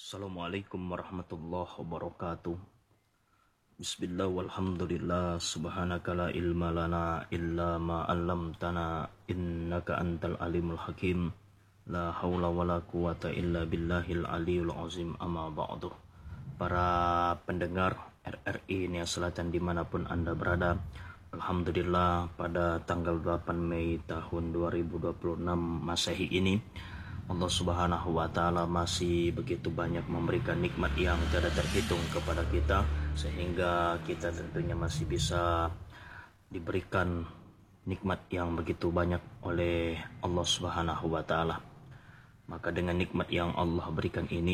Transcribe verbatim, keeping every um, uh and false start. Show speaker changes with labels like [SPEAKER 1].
[SPEAKER 1] Assalamualaikum warahmatullahi wabarakatuh. Bismillah walhamdulillah subhanaka la ilma lana illa ma 'allamtana innaka antal alimul hakim. La haula wala quwata illa billahil aliyul azim, amma ba'du. Para pendengar R R I Nia Selatan dimanapun Anda berada, alhamdulillah pada tanggal delapan Mei tahun dua ribu dua puluh enam Masehi ini Allah Subhanahu wa Ta'ala masih begitu banyak memberikan nikmat yang tidak terhitung kepada kita, sehingga kita tentunya masih bisa diberikan nikmat yang begitu banyak oleh Allah Subhanahu wa Ta'ala. Maka dengan nikmat yang Allah berikan ini,